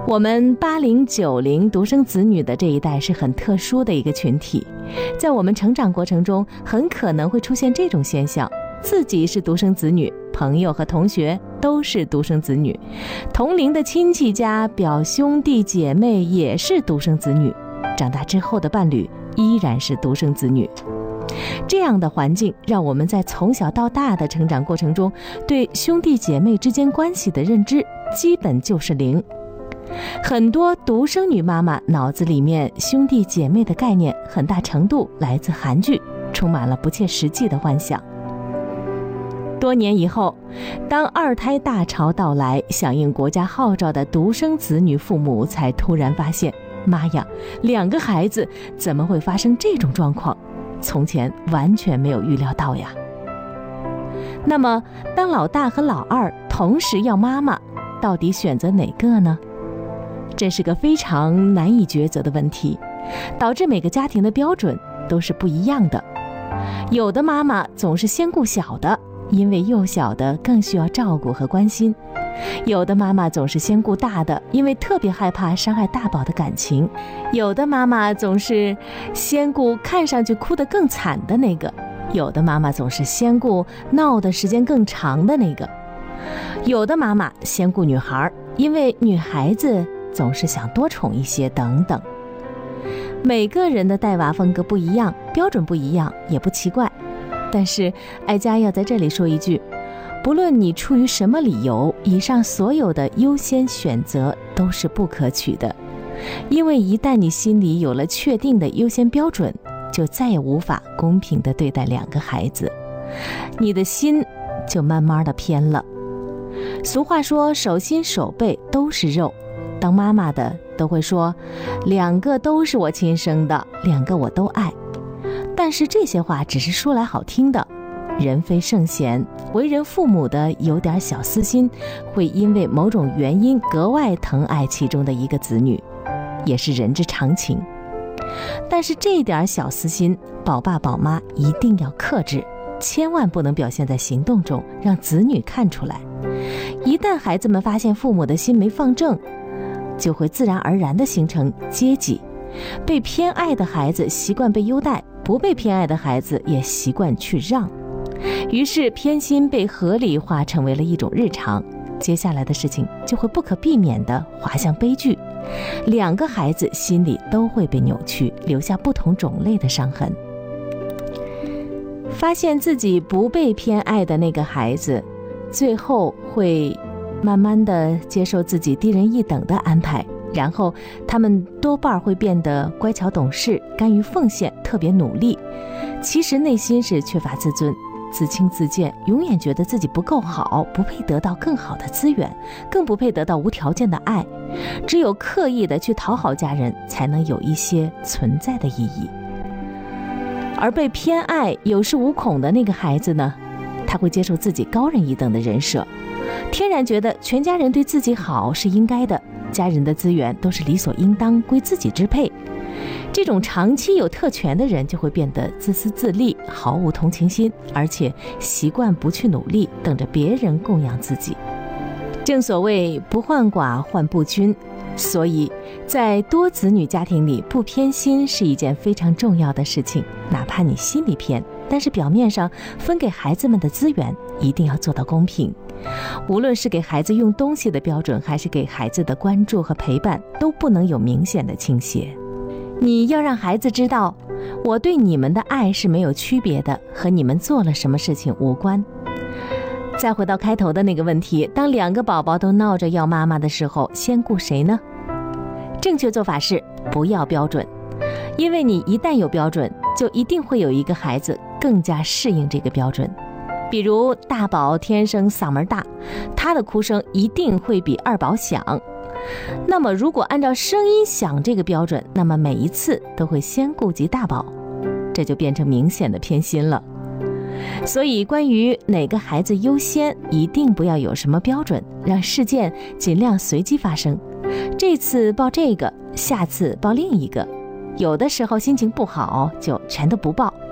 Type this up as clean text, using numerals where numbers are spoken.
我们80、90独生子女的这一代是很特殊的一个群体，在我们成长过程中很可能会出现这种现象，自己是独生子女，朋友和同学都是独生子女，同龄的亲戚家表兄弟姐妹也是独生子女，长大之后的伴侣依然是独生子女。这样的环境让我们在从小到大的成长过程中，对兄弟姐妹之间关系的认知基本就是零。很多独生女妈妈脑子里面兄弟姐妹的概念很大程度来自韩剧，充满了不切实际的幻想。多年以后，当二胎大潮到来，响应国家号召的独生子女父母才突然发现，妈呀，2个孩子怎么会发生这种状况？从前完全没有预料到呀。那么，当老大和老二同时要妈妈，到底选择哪个呢？这是个非常难以抉择的问题，导致每个家庭的标准都是不一样的。有的妈妈总是先顾小的，因为幼小的更需要照顾和关心；有的妈妈总是先顾大的，因为特别害怕伤害大宝的感情；有的妈妈总是先顾看上去哭得更惨的那个；有的妈妈总是先顾闹的时间更长的那个；有的妈妈先顾女孩，因为女孩子总是想多宠一些等等。每个人的带娃风格不一样，标准不一样也不奇怪。但是哀家要在这里说一句，不论你出于什么理由，以上所有的优先选择都是不可取的。因为一旦你心里有了确定的优先标准，就再也无法公平地对待2个孩子，你的心就慢慢地偏了。俗话说手心手背都是肉，当妈妈的都会说2个都是我亲生的，2个我都爱。但是这些话只是说来好听的，人非圣贤，为人父母的有点小私心，会因为某种原因格外疼爱其中的一个子女，也是人之常情。但是这点小私心，宝爸宝妈一定要克制，千万不能表现在行动中，让子女看出来。一旦孩子们发现父母的心没放正，就会自然而然地形成阶级，被偏爱的孩子习惯被优待，不被偏爱的孩子也习惯去让，于是偏心被合理化成为了一种日常，接下来的事情就会不可避免地滑向悲剧，2个孩子心里都会被扭曲，留下不同种类的伤痕。发现自己不被偏爱的那个孩子，最后会慢慢地接受自己低人一等的安排，然后他们多半会变得乖巧懂事，甘于奉献，特别努力。其实内心是缺乏自尊，自轻自贱，永远觉得自己不够好，不配得到更好的资源，更不配得到无条件的爱。只有刻意的去讨好家人，才能有一些存在的意义。而被偏爱有恃无恐的那个孩子呢，他会接受自己高人一等的人设，天然觉得全家人对自己好是应该的，家人的资源都是理所应当归自己支配。这种长期有特权的人就会变得自私自利，毫无同情心，而且习惯不去努力，等着别人供养自己。正所谓不患寡患不均，所以在多子女家庭里，不偏心是一件非常重要的事情。哪怕你心里偏，但是表面上分给孩子们的资源一定要做到公平。无论是给孩子用东西的标准，还是给孩子的关注和陪伴，都不能有明显的倾斜。你要让孩子知道，我对你们的爱是没有区别的，和你们做了什么事情无关。再回到开头的那个问题，当2个宝宝都闹着要妈妈的时候，先顾谁呢？正确做法是不要标准，因为你一旦有标准，就一定会有一个孩子更加适应这个标准。比如大宝天生嗓门大，他的哭声一定会比2宝响。那么如果按照声音响这个标准，那么每一次都会先顾及大宝，这就变成明显的偏心了。所以关于哪个孩子优先，一定不要有什么标准，让事件尽量随机发生，这次报这个，下次报另一个，有的时候心情不好就全都不报，